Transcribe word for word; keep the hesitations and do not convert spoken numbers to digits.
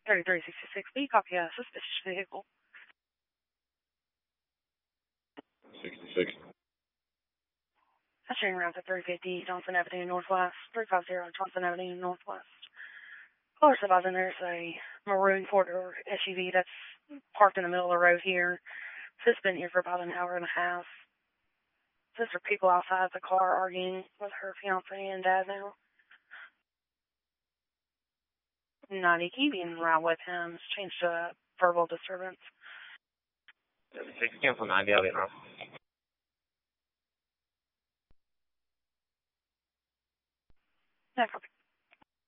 thirty-three sixty-six B, copy a suspicious vehicle. sixty-six. That's turning around to three fifty Johnson Avenue Northwest, three fifty Johnson Avenue Northwest. Caller advising there's a maroon four-door S U V that's parked in the middle of the road here. It's been here for about an hour and a half. There's people outside the car arguing with her fiance and dad now. ninety keeping right with him. It's changed to verbal disturbance. Six cancel ninety, I'll be in. Yeah, copy.